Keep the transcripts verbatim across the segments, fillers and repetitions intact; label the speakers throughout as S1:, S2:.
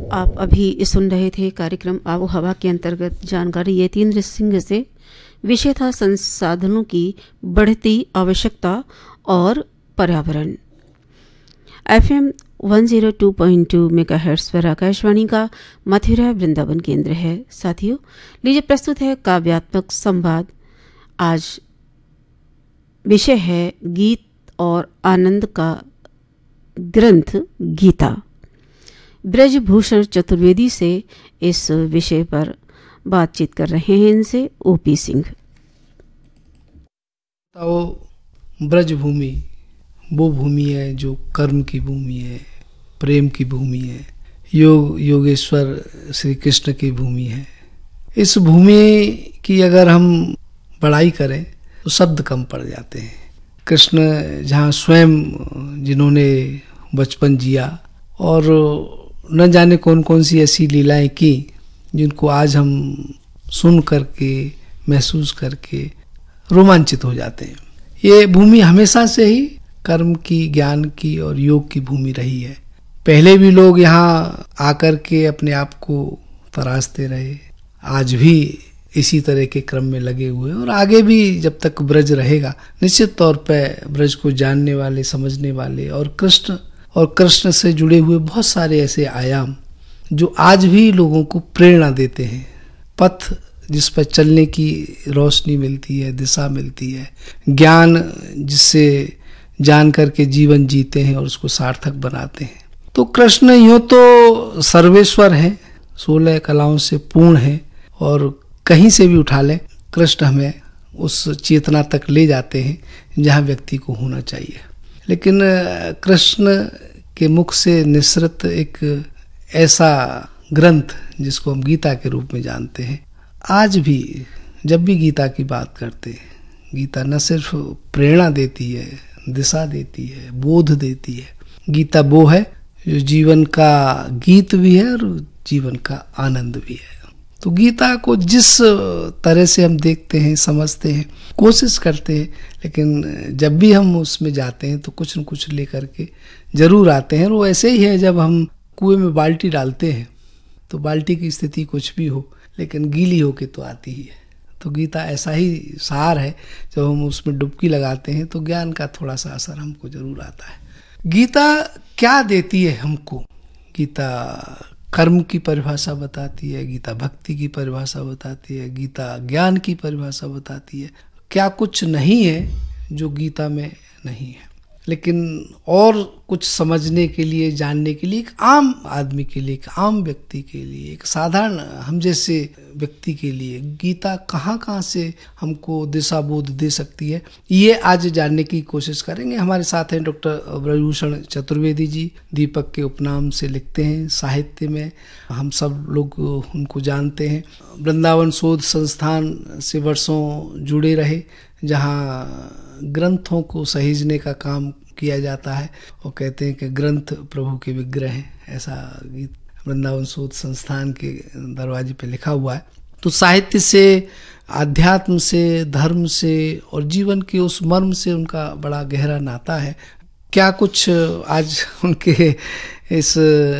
S1: आप अभी सुन रहे थे कार्यक्रम आबो हवा के अंतर्गत जानकारी यतीन्द्र सिंह से। विषय था संसाधनों की बढ़ती आवश्यकता और पर्यावरण। एफएम एक सौ दो पॉइंट दो मेगाहर्ट्ज पर आकाशवाणी का मथुरा वृंदावन केंद्र है। साथियों, लीजिए प्रस्तुत है काव्यात्मक संवाद। आज विषय है गीत और आनंद का ग्रंथ गीता। ब्रजभूषण चतुर्वेदी से इस विषय पर बातचीत कर रहे हैं इनसे ओपी सिंह।
S2: तो ब्रजभूमि वो भूमि है जो कर्म की भूमि है, प्रेम की भूमि है, योग योगेश्वर श्री कृष्ण की भूमि है। इस भूमि की अगर हम बड़ाई करें तो शब्द कम पड़ जाते हैं। कृष्ण जहाँ स्वयं जिन्होंने बचपन जिया और न जाने कौन कौन सी ऐसी लीलाएं की जिनको आज हम सुन करके महसूस करके रोमांचित हो जाते हैं। ये भूमि हमेशा से ही कर्म की, ज्ञान की और योग की भूमि रही है। पहले भी लोग यहाँ आकर के अपने आप को तराशते रहे, आज भी इसी तरह के क्रम में लगे हुए और आगे भी जब तक ब्रज रहेगा निश्चित तौर पर ब्रज को जानने वाले, समझने वाले और कृष्ण और कृष्ण से जुड़े हुए बहुत सारे ऐसे आयाम जो आज भी लोगों को प्रेरणा देते हैं। पथ जिस पर चलने की रोशनी मिलती है, दिशा मिलती है, ज्ञान जिससे जान करके जीवन जीते हैं और उसको सार्थक बनाते हैं। तो कृष्ण यूँ तो सर्वेश्वर हैं, सोलह कलाओं से पूर्ण है और कहीं से भी उठा लें कृष्ण हमें उस चेतना तक ले जाते हैं जहाँ व्यक्ति को होना चाहिए। लेकिन कृष्ण के मुख से निसृत एक ऐसा ग्रंथ जिसको हम गीता के रूप में जानते हैं, आज भी जब भी गीता की बात करते हैं, गीता न सिर्फ प्रेरणा देती है, दिशा देती है, बोध देती है। गीता वो है जो जीवन का गीत भी है और जीवन का आनंद भी है। तो गीता को जिस तरह से हम देखते हैं, समझते हैं, कोशिश करते हैं, लेकिन जब भी हम उसमें जाते हैं तो कुछ न कुछ लेकर के जरूर आते हैं। वो ऐसे ही है जब हम कुएं में बाल्टी डालते हैं तो बाल्टी की स्थिति कुछ भी हो लेकिन गीली होके तो आती ही है। तो गीता ऐसा ही सार है, जब हम उसमें डुबकी लगाते हैं तो ज्ञान का थोड़ा सा असर हमको जरूर आता है। गीता क्या देती है हमको? गीता कर्म की परिभाषा बताती है, गीता भक्ति की परिभाषा बताती है, गीता ज्ञान की परिभाषा बताती है। क्या कुछ नहीं है जो गीता में नहीं है? लेकिन और कुछ समझने के लिए, जानने के लिए, एक आम आदमी के लिए, एक आम व्यक्ति के लिए, एक साधारण हम जैसे व्यक्ति के लिए गीता कहाँ कहाँ से हमको दिशा बोध दे सकती है, ये आज जानने की कोशिश करेंगे। हमारे साथ हैं डॉक्टर ब्रजभूषण चतुर्वेदी जी। दीपक के उपनाम से लिखते हैं, साहित्य में हम सब लोग उनको जानते हैं। वृंदावन शोध संस्थान से वर्षों जुड़े रहे, जहाँ ग्रंथों को सहेजने का काम किया जाता है और कहते हैं कि ग्रंथ प्रभु के विग्रह हैं। ऐसा गीत वृंदावन शोध संस्थान के दरवाजे पे लिखा हुआ है। तो साहित्य से, आध्यात्म से, धर्म से और जीवन के उस मर्म से उनका बड़ा गहरा नाता है। क्या कुछ आज उनके इस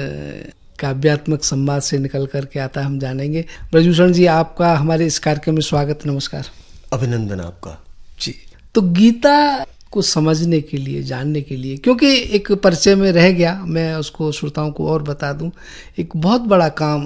S2: काव्यात्मक संवाद से निकल करके आता है, हम जानेंगे। ब्रजभूषण जी, आपका हमारे इस कार्यक्रम में स्वागत, नमस्कार।
S3: अभिनंदन आपका
S2: जी। तो गीता को समझने के लिए, जानने के लिए, क्योंकि एक परिचय में रह गया, मैं उसको श्रोताओं को और बता दूं, एक बहुत बड़ा काम